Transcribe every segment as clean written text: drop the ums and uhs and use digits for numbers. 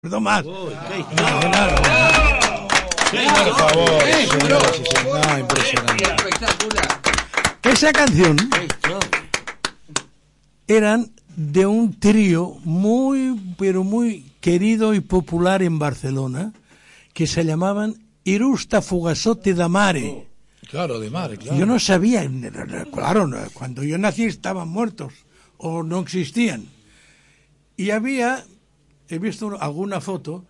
Perdón más. Uy, por favor, señoras y señores, impresionante. Espectacular. Esa canción eran de un trío muy, pero muy querido y popular en Barcelona, que se llamaban Irusta Fugasote da Mare. Claro, de Mare, claro. Yo no sabía, claro, cuando yo nací estaban muertos o no existían. Y había, he visto alguna foto,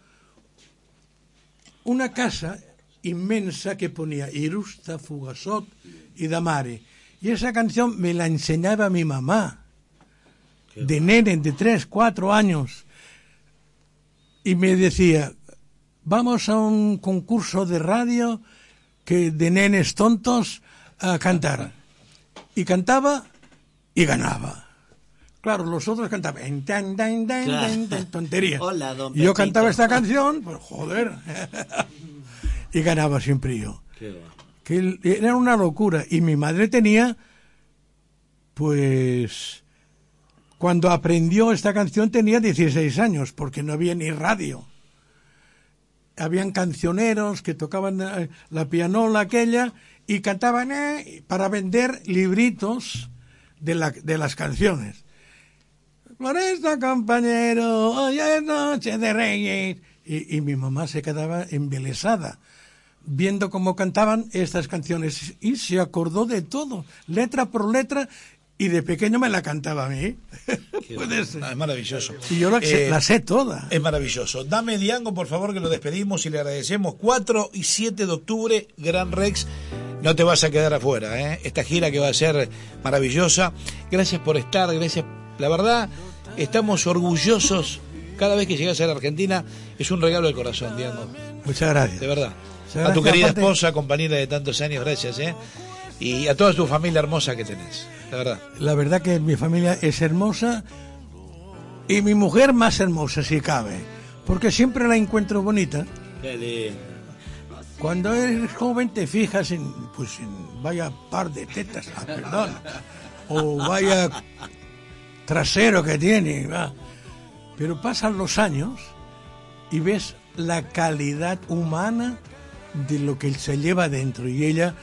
una casa inmensa que ponía Irusta Fugasot y da Mare. Y esa canción me la enseñaba mi mamá, de nene de 3, 4 años. Y me decía, vamos a un concurso de radio de nenes tontos a cantar. Y cantaba y ganaba. Claro, los otros cantaban tonterías. Hola, don Y yo Pepito. cantaba esta canción, pues joder. Y ganaba siempre yo. Que era una locura. Y mi madre tenía, pues, cuando aprendió esta canción tenía 16 años, porque no había ni radio. Habían cancioneros que tocaban la pianola aquella y cantaban para vender libritos de las canciones. Floresta, compañero, hoy es noche de reyes. Y mi mamá se quedaba embelesada viendo cómo cantaban estas canciones y se acordó de todo, letra por letra, y de pequeño me la cantaba a mí. Puede ser. Es maravilloso. Y yo la sé toda. Es maravilloso. Dame Diango, por favor, que lo despedimos y le agradecemos. 4 y 7 de octubre, Gran Rex. No te vas a quedar afuera, ¿eh? Esta gira que va a ser maravillosa. Gracias por estar, gracias. La verdad, estamos orgullosos. Cada vez que llegas a la Argentina es un regalo del corazón, Diango. Muchas gracias. De verdad. Muchas a tu gracias, querida aparte... esposa, compañera de tantos años, gracias, ¿eh? Y a toda tu familia hermosa que tenés, la verdad. La verdad que mi familia es hermosa y mi mujer más hermosa, si cabe, porque siempre la encuentro bonita. Qué lindo. Cuando eres joven te fijas en vaya par de tetas, perdón, o vaya trasero que tiene, va. Pero pasan los años y ves la calidad humana de lo que se lleva dentro, y ella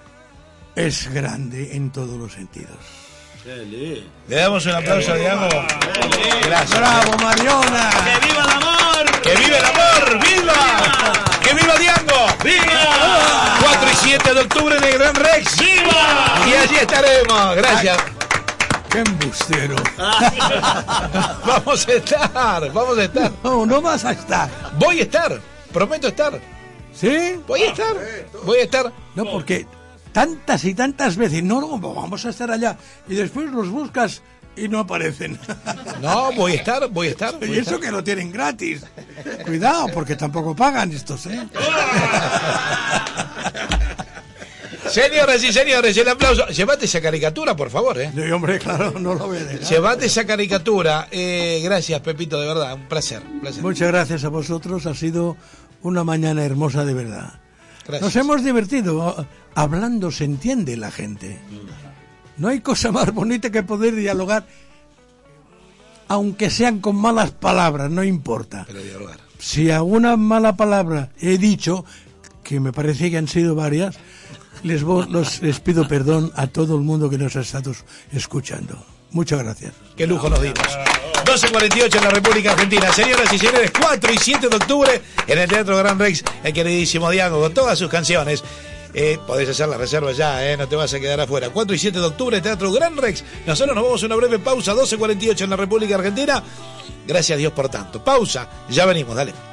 es grande en todos los sentidos. Qué lindo. Le damos un aplauso a Diango. Gracias. ¡Bravo, Mariona! ¡Que viva el amor! ¡Que vive el amor! ¡Viva! ¡Que viva Diango! ¡Viva! 4 y 7 de octubre en el Gran Rex. ¡Viva! Y allí estaremos. Gracias. ¡Qué embustero! Vamos a estar. No vas a estar. Voy a estar. Prometo estar. ¿Sí? Voy a estar. No, porque tantas y tantas veces, no, vamos a estar allá, y después los buscas y no aparecen. No, voy a estar. Y eso que lo tienen gratis. Cuidado, porque tampoco pagan estos, ¿eh? Señoras y señores, el aplauso. Llévate esa caricatura, por favor, ¿eh? No, hombre, claro, no lo voy a dejar. Llévate esa caricatura. Gracias, Pepito, de verdad. Un placer. Muchas gracias a vosotros. Ha sido una mañana hermosa, de verdad. Gracias. Nos hemos divertido. Hablando se entiende la gente. No hay cosa más bonita que poder dialogar, aunque sean con malas palabras, no importa. Pero dialogar. Si alguna mala palabra he dicho, que me parece que han sido varias, les pido perdón a todo el mundo que nos ha estado escuchando. Muchas gracias. Qué lujo nos dimos. 12:48 en la República Argentina. Señoras y señores, 4 y 7 de octubre en el Teatro Gran Rex, el queridísimo Diango con todas sus canciones. Podés hacer la reserva ya, no te vas a quedar afuera. 4 y 7 de octubre, Teatro Gran Rex. Nosotros nos vamos a una breve pausa, 12:48 en la República Argentina. Gracias a Dios por tanto. Pausa, ya venimos, dale.